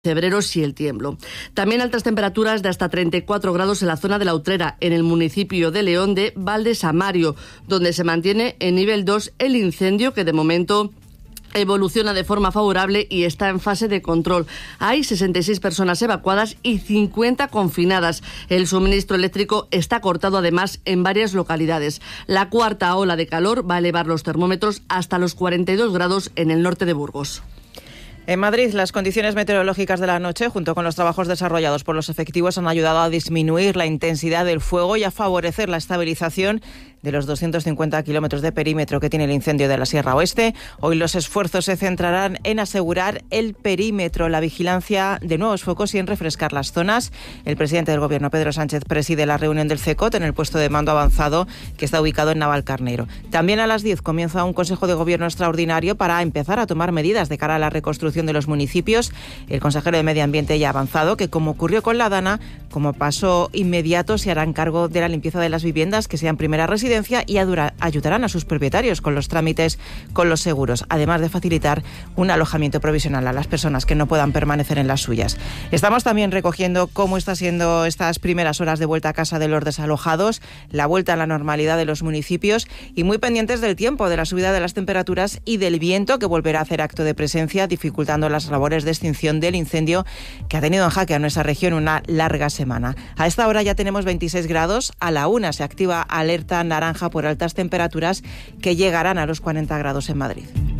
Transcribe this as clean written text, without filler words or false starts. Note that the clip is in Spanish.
Cebreros y El Tiemblo. También altas temperaturas de hasta 34 grados en la zona de La Utrera, en el municipio de León de Valdesamario, donde se mantiene en nivel 2 el incendio, que de momento evoluciona de forma favorable y está en fase de control. Hay 66 personas evacuadas y 50 confinadas. El suministro eléctrico está cortado además en varias localidades. La cuarta ola de calor va a elevar los termómetros hasta los 42 grados en el norte de Burgos. En Madrid, las condiciones meteorológicas de la noche, junto con los trabajos desarrollados por los efectivos, han ayudado a disminuir la intensidad del fuego y a favorecer la estabilización de los 250 kilómetros de perímetro que tiene el incendio de la Sierra Oeste. Hoy los esfuerzos se centrarán en asegurar el perímetro, la vigilancia de nuevos focos y en refrescar las zonas. El presidente del Gobierno, Pedro Sánchez, preside la reunión del CECOT en el puesto de mando avanzado que está ubicado en Navalcarnero. También a las 10 comienza un Consejo de Gobierno extraordinario para empezar a tomar medidas de cara a la reconstrucción de los municipios. El consejero de Medio Ambiente ya ha avanzado que, como ocurrió con la Dana, como paso inmediato se harán cargo de la limpieza de las viviendas que sean primera residencia y ayudarán a sus propietarios con los trámites con los seguros, además de facilitar un alojamiento provisional a las personas que no puedan permanecer en las suyas. Estamos también recogiendo cómo está siendo estas primeras horas de vuelta a casa de los desalojados, la vuelta a la normalidad de los municipios y muy pendientes del tiempo, de la subida de las temperaturas y del viento, que volverá a hacer acto de presencia, dificultando las labores de extinción del incendio que ha tenido en jaque a nuestra región una larga semana. A esta hora ya tenemos 26 grados, a la 1 se activa alerta naranja por altas temperaturas que llegarán a los 40 grados en Madrid.